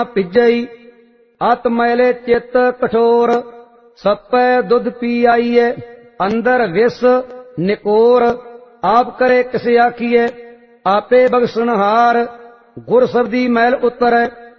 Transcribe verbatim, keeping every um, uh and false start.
ਭਿਜਈ ਅਤ ਮੈਲੇ ਚਿਤ ਕਠੋਰ ਸਪੈ ਦੁੱਧ ਪੀ ਆਈਏ ਅੰਦਰ ਵਿਸ ਨਿਕੋਰ ਆਪ ਕਰੇ ਕਿਸ ਆਖੀਏ आपे बख्शनहार गुर शब्दी मैल उतरै